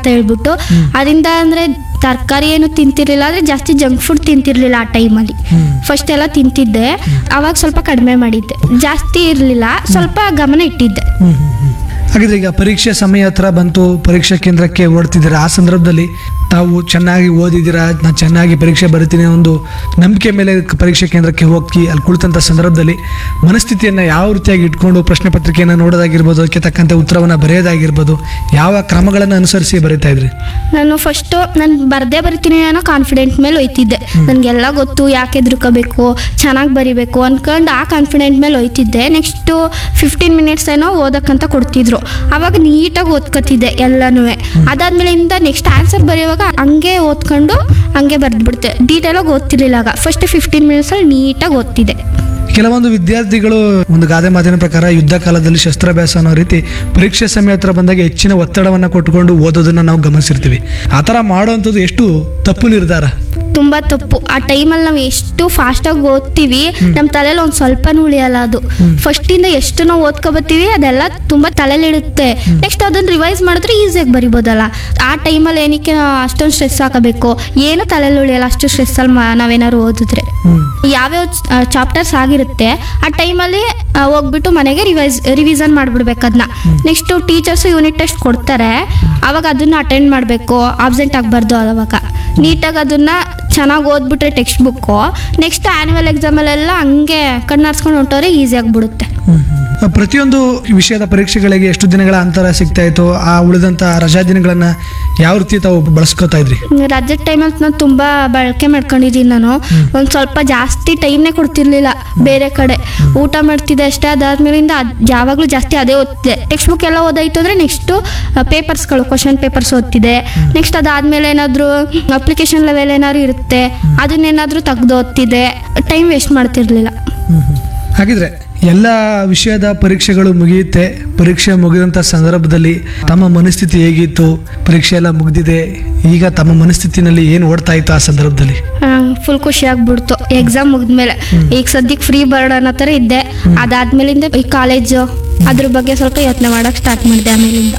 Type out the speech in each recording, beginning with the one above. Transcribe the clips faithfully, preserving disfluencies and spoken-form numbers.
ಅಂತ ಹೇಳ್ಬಿಟ್ಟು ಅದರಿಂದ ಅಂದರೆ ತರಕಾರಿ ಏನು ತಿಂತಿರ್ಲಿಲ್ಲ, ಆದರೆ ಜಾಸ್ತಿ ಜಂಕ್ ಫುಡ್ ತಿಂತಿರ್ಲಿಲ್ಲ ಆ ಟೈಮಲ್ಲಿ. ಫಸ್ಟ್ ಎಲ್ಲ ತಿಂತಿದ್ದೆ, ಅವಾಗ ಸ್ವಲ್ಪ ಕಡಿಮೆ ಮಾಡಿದ್ದೆ, ಜಾಸ್ತಿ ಇರಲಿಲ್ಲ, ಸ್ವಲ್ಪ ಗಮನ ಇಟ್ಟಿದ್ದೆ. ಹಾಗಿದ್ರೆ ಈಗ ಪರೀಕ್ಷೆ ಸಮಯ ಹತ್ರ ಬಂತು, ಪರೀಕ್ಷಾ ಕೇಂದ್ರಕ್ಕೆ ಓಡ್ತಿದ್ದೀರಾ. ಆ ಸಂದರ್ಭದಲ್ಲಿ ತಾವು ಚೆನ್ನಾಗಿ ಓದಿದ್ದೀರಾ, ನಾನು ಚೆನ್ನಾಗಿ ಪರೀಕ್ಷೆ ಬರಿತೀನಿ ಒಂದು ನಂಬಿಕೆ ಮೇಲೆ ಪರೀಕ್ಷೆ ಕೇಂದ್ರಕ್ಕೆ ಹೋಗಿ ಅಲ್ಲಿ ಕುಳಿತಂಥ ಸಂದರ್ಭದಲ್ಲಿ ಮನಸ್ಥಿತಿಯನ್ನು ಯಾವ ರೀತಿಯಾಗಿ ಇಟ್ಕೊಂಡು ಪ್ರಶ್ನೆ ಪತ್ರಿಕೆಯನ್ನು ನೋಡೋದಾಗಿರ್ಬೋದು, ಅದಕ್ಕೆ ತಕ್ಕಂತೆ ಉತ್ತರವನ್ನು ಬರೆಯೋದಾಗಿರ್ಬೋದು, ಯಾವ ಕ್ರಮಗಳನ್ನು ಅನುಸರಿಸಿ ಬರೀತಾ ಇದ್ರಿ? ನಾನು ಫಸ್ಟು ನಾನು ಬರದೇ ಬರಿತೀನಿ ಅನ್ನೋ ಕಾನ್ಫಿಡೆಂಟ್ ಮೇಲೆ ಹೋಯ್ತಿದ್ದೆ. ನನಗೆಲ್ಲ ಗೊತ್ತು, ಯಾಕೆ ಎದುರ್ಕೋಬೇಕು, ಚೆನ್ನಾಗಿ ಬರಿಬೇಕು ಅಂದ್ಕೊಂಡು ಆ ಕಾನ್ಫಿಡೆಂಟ್ ಮೇಲೆ ಹೋಯ್ತಿದ್ದೆ. ನೆಕ್ಸ್ಟು ಫಿಫ್ಟೀನ್ ಮಿನಿಟ್ಸ್ ಏನೋ ಓದಕ್ಕಂತ ಕೊಡ್ತಿದ್ರು, ಆವಾಗ ನೀಟಾಗಿ ಓದ್ಕೊತಿದ್ದೆ ಎಲ್ಲನೂ. ಅದಾದ್ಮೇಲಿಂದ ನೆಕ್ಸ್ಟ್ ಆನ್ಸರ್ ಬರೆಯುವಾಗ ಹಂಗೆ ಓದ್ಕೊಂಡು ಹಂಗೆ ಬರೆದ್ಬಿಡ್ತೆ, ಡೀಟೇಲಾಗಿ ಓದ್ತಿರ್ಲಿಲ್ಲ. ಆಗ ಫಸ್ಟ್ ಫಿಫ್ಟೀನ್ ಮಿನಿಟ್ಸಲ್ಲಿ ನೀಟಾಗಿ ಓದ್ತಿದ್ದೆ. ಕೆಲವೊಂದು ವಿದ್ಯಾರ್ಥಿಗಳು ಒಂದು ಗಾದೆ ಮಾತಿನ ಪ್ರಕಾರ ಯುದ್ಧ ಕಾಲದಲ್ಲಿ ಶಸ್ತ್ರಾಭ್ಯಾಸ ಅನ್ನೋ ರೀತಿ ಪರೀಕ್ಷೆ ಸಮಯ ಹತ್ರ ಬಂದಾಗ ಹೆಚ್ಚಿನ ಒತ್ತಡವನ್ನು ಕೊಟ್ಟುಕೊಂಡು ಓದೋದನ್ನ ನಾವು ಗಮನಿಸಿರ್ತೀವಿ. ಆ ಥರ ಮಾಡೋವಂಥದ್ದು ಎಷ್ಟು ತಪ್ಪು ನಿರ್ಧಾರ? ತುಂಬ ತಪ್ಪು. ಆ ಟೈಮಲ್ಲಿ ನಾವು ಎಷ್ಟು ಫಾಸ್ಟಾಗಿ ಓದ್ತೀವಿ, ನಮ್ಮ ತಲೆಯಲ್ಲಿ ಒಂದು ಸ್ವಲ್ಪನೂ ಉಳಿಯಲ್ಲ. ಅದು ಫಸ್ಟಿಂದ ಎಷ್ಟು ನಾವು ಓದ್ಕೊಬತ್ತೀವಿ ಅದೆಲ್ಲ ತುಂಬ ತಲೆಯಲ್ಲಿ ಇಡುತ್ತೆ. ನೆಕ್ಸ್ಟ್ ಅದನ್ನು ರಿವೈಸ್ ಮಾಡಿದ್ರೆ ಈಸಿಯಾಗಿ ಬರಿಬೋದಲ್ಲ. ಆ ಟೈಮಲ್ಲಿ ಏನಕ್ಕೆ ಅಷ್ಟೊಂದು ಸ್ಟ್ರೆಸ್ ಹಾಕಬೇಕು, ಏನು ತಲೆಯಲ್ಲಿ ಉಳಿಯಲ್ಲ ಅಷ್ಟು ಸ್ಟ್ರೆಸ್ಸಲ್ಲಿ ನಾವೇನಾದ್ರು ಓದಿದ್ರೆ. ಯಾವ್ಯಾವ ಚಾಪ್ಟರ್ಸ್ ಆಗಿರುತ್ತೆ ಆ ಟೈಮಲ್ಲಿ ಹೋಗ್ಬಿಟ್ಟು ಮನೆಗೆ ರಿವೈಸ್ ರಿವಿಸನ್ ಮಾಡಿಬಿಡ್ಬೇಕು ಅದನ್ನ. ನೆಕ್ಸ್ಟು ಟೀಚರ್ಸು ಯೂನಿಟ್ ಟೆಸ್ಟ್ ಕೊಡ್ತಾರೆ, ಆವಾಗ ಅದನ್ನು ಅಟೆಂಡ್ ಮಾಡಬೇಕು, ಆಬ್ಸೆಂಟ್ ಆಗಬಾರ್ದು. ಆವಾಗ ನೀಟಾಗಿ ಅದನ್ನು ಚೆನ್ನಾಗಿ ಓದ್ಬಿಟ್ರೆ ಟೆಕ್ಸ್ಟ್ ಬುಕ್ಕು, ನೆಕ್ಸ್ಟ್ ಆ್ಯನ್ಯುವಲ್ ಎಕ್ಸಾಮಲ್ಲೆಲ್ಲ ಹಂಗೆ ಕಣ್ಣಾರ್ಸ್ಕೊಂಡು ಹೊಂಟೋರೆ ಈಸಿ ಆಗಿಬಿಡುತ್ತೆ. ಪ್ರತಿಯೊಂದು ವಿಷಯದ ಪರೀಕ್ಷೆಗಳಿಗೆ ಎಷ್ಟು ದಿನಗಳ ಅಂತರ ಸಿಗ್ತಾ ಇತ್ತು? ಆ ಉಳಿದಂಥ ರಜಾ ದಿನಗಳನ್ನು ಯಾವ ರೀತಿ ತಾವು ಬಳಸ್ಕೊತಾ ಇದ್ರಿ? ರಜದ ಟೈಮಲ್ಲಿ ನಾನು ತುಂಬ ಬಳಕೆ ಮಾಡ್ಕೊಂಡಿದ್ದೀನಿ. ನಾನು ಒಂದು ಸ್ವಲ್ಪ ಜಾಸ್ತಿ ಟೈಮ್ನೇ ಕೊಡ್ತಿರ್ಲಿಲ್ಲ ಬೇರೆ ಕಡೆ, ಊಟ ಮಾಡ್ತಿದ್ದೆ ಅಷ್ಟೇ. ಅದಾದ್ಮೇಲಿಂದ ಅದು ಯಾವಾಗಲೂ ಜಾಸ್ತಿ ಅದೇ ಓದ್ತಿದ್ದೆ. ಟೆಕ್ಸ್ಟ್ ಬುಕ್ ಎಲ್ಲ ಓದಾಯ್ತು ಅಂದರೆ ನೆಕ್ಸ್ಟು ಪೇಪರ್ಸ್ಗಳು, ಕ್ವಶನ್ ಪೇಪರ್ಸ್ ಓದ್ತಿದ್ದೆ. ನೆಕ್ಸ್ಟ್ ಅದಾದಮೇಲೆ ಏನಾದರೂ ಅಪ್ಲಿಕೇಶನ್ ಲೆವೆಲ್ ಏನಾದ್ರು ಇರುತ್ತೆ ಅದನ್ನೇನಾದರೂ ತೆಗೆದು ಓದ್ತಿದ್ದೆ, ಟೈಮ್ ವೇಸ್ಟ್ ಮಾಡ್ತಿರ್ಲಿಲ್ಲ. ಹಾಗಿದ್ರೆ ಎಲ್ಲ ವಿಷಯದ ಪರೀಕ್ಷೆಗಳು ಮುಗಿಯುತ್ತೆ. ಪರೀಕ್ಷೆ ಮುಗಿದಂಥ ಸಂದರ್ಭದಲ್ಲಿ ತಮ್ಮ ಮನಸ್ಥಿತಿ ಹೇಗಿತ್ತು? ಪರೀಕ್ಷೆ ಎಲ್ಲ ಮುಗಿದಿದೆ, ಈಗ ತಮ್ಮ ಮನಸ್ಥಿತಿನಲ್ಲಿ ಏನು ಓಡ್ತಾ ಇತ್ತು ಆ ಸಂದರ್ಭದಲ್ಲಿ? ಫುಲ್ ಖುಷಿ ಆಗ್ಬಿಡ್ತು ಎಕ್ಸಾಮ್ ಮುಗಿದ್ಮೇಲೆ. ಈಗ ಸದ್ಯಕ್ಕೆ ಫ್ರೀ ಬರ್ಡ್ ಅನ್ನೋ ಥರ ಇದ್ದೆ. ಅದಾದ್ಮೇಲಿಂದ ಈ ಕಾಲೇಜು ಅದ್ರ ಬಗ್ಗೆ ಸ್ವಲ್ಪ ಯೋಚನೆ ಮಾಡೋಕ್ಕೆ ಸ್ಟಾರ್ಟ್ ಮಾಡಿದೆ ಆಮೇಲಿಂದ.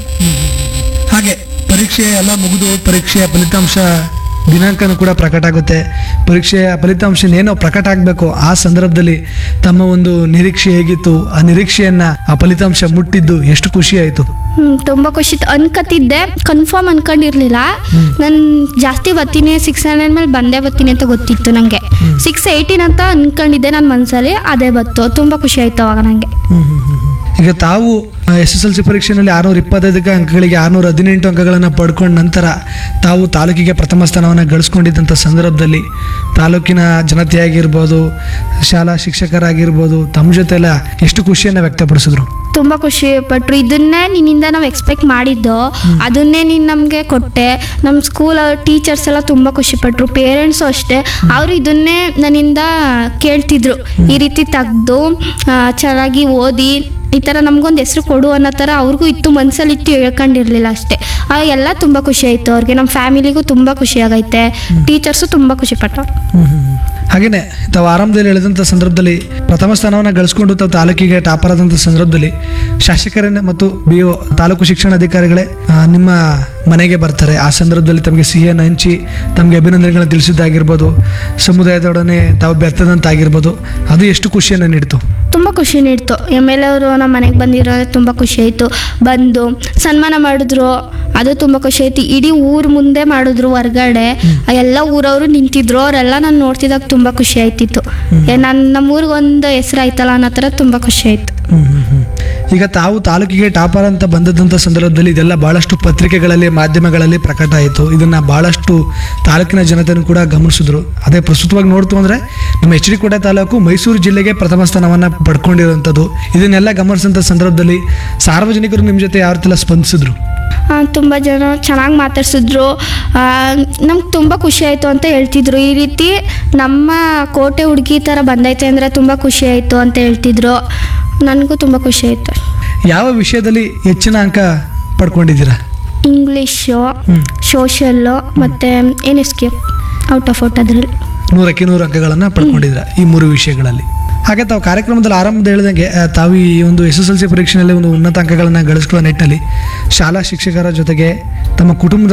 ಹಾಗೆ ಪರೀಕ್ಷೆ ಎಲ್ಲ ಮುಗಿದು ಪರೀಕ್ಷೆಯ ಫಲಿತಾಂಶ ದಿನಾಂಕನೂ ಕೂಡ ಪ್ರಕಟ ಆಗುತ್ತೆ. ಪರೀಕ್ಷೆಯ ಫಲಿತಾಂಶನೇನೋ ಪ್ರಕಟ ಆಗಬೇಕು, ಆ ಸಂದರ್ಭದಲ್ಲಿ ತಮ್ಮ ಒಂದು ನಿರೀಕ್ಷೆ ಹೇಗಿತ್ತು? ಆ ನಿರೀಕ್ಷೆಯನ್ನ ಆ ಫಲಿತಾಂಶ ಮುಟ್ಟಿದ್ದು ಎಷ್ಟು ಖುಷಿ ಆಯಿತು? ಹ್ಮ್ ತುಂಬ ಖುಷಿ ಅನ್ಕತಿದ್ದೆ, ಕನ್ಫರ್ಮ್ ಅನ್ಕೊಂಡಿರ್ಲಿಲ್ಲ. ನಾನು ಜಾಸ್ತಿ ಬರ್ತೀನಿ, ಸಿಕ್ಸ್ ಹಂಡ್ರೆಡ್ ಮೇಲೆ ಬಂದೇ ಬರ್ತೀನಿ ಅಂತ ಗೊತ್ತಿತ್ತು ನನಗೆ. ಸಿಕ್ಸ್ ಏಯ್ಟೀನ್ ಅಂತ ಅನ್ಕೊಂಡಿದ್ದೆ ನನ್ನ ಮನಸ್ಸಲ್ಲಿ, ಅದೇ ಬತ್ತು. ತುಂಬ ಖುಷಿ ಆಯ್ತು ಅವಾಗ ನನಗೆ. ಈಗ ತಾವು ಎಸ್ ಎಸ್ ಎಲ್ ಸಿ ಪರೀಕ್ಷೆಯಲ್ಲಿ ಆರುನೂರ ಇಪ್ಪತ್ತೈದಕ್ಕೆ ಅಂಕಗಳಿಗೆ ಆರುನೂರ ಹದಿನೆಂಟು ಅಂಕಗಳನ್ನು ಪಡ್ಕೊಂಡ ನಂತರ ತಾವು ತಾಲೂಕಿಗೆ ಪ್ರಥಮ ಸ್ಥಾನವನ್ನು ಗಳಿಸ್ಕೊಂಡಿದ್ದಂಥ ಸಂದರ್ಭದಲ್ಲಿ ತಾಲೂಕಿನ ಜನತೆಯಾಗಿರ್ಬೋದು, ಶಾಲಾ ಶಿಕ್ಷಕರಾಗಿರ್ಬೋದು, ತಮ್ಮ ಜೊತೆ ಎಲ್ಲ ಎಷ್ಟು ಖುಷಿಯನ್ನು ವ್ಯಕ್ತಪಡಿಸಿದ್ರು? ತುಂಬ ಖುಷಿ ಪಟ್ಟರು. ಇದನ್ನೇ ನಿನ್ನಿಂದ ನಾವು ಎಕ್ಸ್ಪೆಕ್ಟ್ ಮಾಡಿದ್ದು, ಅದನ್ನೇ ನೀನು ನಮಗೆ ಕೊಟ್ಟೆ. ನಮ್ಮ ಸ್ಕೂಲ್ ಟೀಚರ್ಸ್ ಎಲ್ಲ ತುಂಬ ಖುಷಿ ಪಟ್ಟರು, ಪೇರೆಂಟ್ಸು ಅಷ್ಟೇ. ಅವರು ಇದನ್ನೇ ನನ್ನಿಂದ ಕೇಳ್ತಿದ್ರು, ಈ ರೀತಿ ತೆಗ್ದು ಚೆನ್ನಾಗಿ ಓದಿ ಈ ಥರ ನಮಗೊಂದು ಹೆಸರು ಕೊಡು ಅನ್ನೋ ಥರ ಅವ್ರಿಗೂ ಇತ್ತು, ಮನಸ್ಸಲ್ಲಿ ಇತ್ತು, ಹೇಳ್ಕೊಂಡಿರಲಿಲ್ಲ ಅಷ್ಟೇ. ಎಲ್ಲ ತುಂಬ ಖುಷಿ ಆಯಿತು ಅವ್ರಿಗೆ, ನಮ್ಮ ಫ್ಯಾಮಿಲಿಗೂ ತುಂಬ ಖುಷಿ ಆಗೈತೆ, ಟೀಚರ್ಸು ತುಂಬ ಖುಷಿ ಪಟ್ಟರು. ಹಾಗೆಯೇ ತಾವು ಆರಂಭದಲ್ಲಿ ಹೇಳಿದಂಥ ಸಂದರ್ಭದಲ್ಲಿ ಪ್ರಥಮ ಸ್ಥಾನವನ್ನು ಗಳಿಸ್ಕೊಂಡು ತಾವು ತಾಲೂಕಿಗೆ ಟಾಪರ್ ಆದಂಥ ಸಂದರ್ಭದಲ್ಲಿ ಶಾಸಕರನ್ನ ಮತ್ತು ಬಿ ಒ ತಾಲೂಕು ಶಿಕ್ಷಣಾಧಿಕಾರಿಗಳೇ ನಿಮ್ಮ ಮನೆಗೆ ಬರ್ತಾರೆ. ಆ ಸಂದರ್ಭದಲ್ಲಿ ತಮಗೆ ಸಿಹಿಯನ್ನು ಹಂಚಿ ತಮಗೆ ಅಭಿನಂದನೆಗಳನ್ನು ತಿಳಿಸಿದ್ದಾಗಿರ್ಬೋದು, ಸಮುದಾಯದೊಡನೆ ತಾವು ಬೆರ್ತದಂತಾಗಿರ್ಬೋದು, ಅದು ಎಷ್ಟು ಖುಷಿಯನ್ನು ನೀಡ್ತು? ತುಂಬ ಖುಷಿ ನೀಡ್ತು. ಎಮ್ ಎಲ್ ಎ ಅವರು ನಮ್ಮ ಮನೆಗೆ ಬಂದಿರೋದು ತುಂಬ ಖುಷಿ ಆಯಿತು. ಬಂದು ಸನ್ಮಾನ ಮಾಡಿದ್ರು, ಅದು ತುಂಬ ಖುಷಿ ಆಯ್ತು. ಇಡೀ ಊರು ಮುಂದೆ ಮಾಡಿದ್ರು, ಹೊರ್ಗಡೆ ಎಲ್ಲ ಊರವರು ನಿಂತಿದ್ರು, ಅವರೆಲ್ಲ ನಾನು ನೋಡ್ತಿದ್ದಾಗ ತುಂಬ ಖುಷಿ ಆಯ್ತಿತ್ತು. ನನ್ನ ನಮ್ಮೂರಿಗೆ ಒಂದು ಹೆಸರು ಆಯ್ತಲ್ಲ ಅನ್ನೋ ಥರ ತುಂಬ ಖುಷಿ ಆಯಿತು. ಈಗ ತಾವು ತಾಲೂಕಿಗೆ ಟಾಪರ್ ಅಂತ ಬಂದದಂಥ ಸಂದರ್ಭದಲ್ಲಿ ಇದೆಲ್ಲ ಭಾಳಷ್ಟು ಪತ್ರಿಕೆಗಳಲ್ಲಿ, ಮಾಧ್ಯಮಗಳಲ್ಲಿ ಪ್ರಕಟ ಆಯಿತು. ಇದನ್ನು ಭಾಳಷ್ಟು ತಾಲೂಕಿನ ಜನತೆಯೂ ಕೂಡ ಗಮನಿಸಿದ್ರು. ಅದೇ ಪ್ರಸ್ತುತವಾಗಿ ನೋಡ್ತು ಅಂದರೆ ನಮ್ಮ ಎಚ್ ಡಿ ಕೋಟೆ ತಾಲೂಕು ಮೈಸೂರು ಜಿಲ್ಲೆಗೆ ಪ್ರಥಮ ಸ್ಥಾನವನ್ನು ಪಡ್ಕೊಂಡಿರುವಂಥದ್ದು. ಇದನ್ನೆಲ್ಲ ಗಮನಿಸಿದಂಥ ಸಂದರ್ಭದಲ್ಲಿ ಸಾರ್ವಜನಿಕರು ನಿಮ್ಮ ಜೊತೆ ಯಾವ ರೀತಿ ಸ್ಪಂದಿಸಿದ್ರು? ತುಂಬ ಜನ ಚೆನ್ನಾಗಿ ಮಾತಾಡ್ಸಿದ್ರು, ನಮ್ಗೆ ತುಂಬ ಖುಷಿ ಆಯಿತು ಅಂತ ಹೇಳ್ತಿದ್ರು. ಈ ರೀತಿ ನಮ್ಮ ಕೋಟೆ ಹುಡುಗಿ ಥರ ಬಂದೈತೆ ಅಂದರೆ ತುಂಬ ಖುಷಿ ಆಯಿತು ಅಂತ ಹೇಳ್ತಿದ್ರು. ನನಗೂ ತುಂಬ ಖುಷಿ ಆಯಿತು. ಯಾವ ವಿಷಯದಲ್ಲಿ ಹೆಚ್ಚಿನ ಅಂಕ ಪಡ್ಕೊಂಡಿದ್ದೀರಾ? ಇಂಗ್ಲೀಷು, ಸೋಷಲ್ಲು ಮತ್ತು N S K out of out ಅದರಲ್ಲಿ ನೂರಕ್ಕೆ ನೂರು ಅಂಕಗಳನ್ನು ಪಡ್ಕೊಂಡಿದ್ದೀರಾ ಈ ಮೂರು ವಿಷಯಗಳಲ್ಲಿ. ಹಾಗೆ ತಾವು ಕಾರ್ಯಕ್ರಮದಲ್ಲಿ ಆರಂಭದ ಹೇಳಿದಂಗೆ ತಾವು ಈ ಒಂದು ಎಸ್ ಎಸ್ ಎಲ್ ಸಿ ಪರೀಕ್ಷೆಯಲ್ಲಿ ಒಂದು ಉನ್ನತ ಅಂಕಗಳನ್ನು ಗಳಿಸ್ಕೊಳ್ಳೋ ನಿಟ್ಟಿನಲ್ಲಿ ಶಾಲಾ ಶಿಕ್ಷಕರ ಜೊತೆಗೆ ತಮ್ಮ ಕುಟುಂಬದ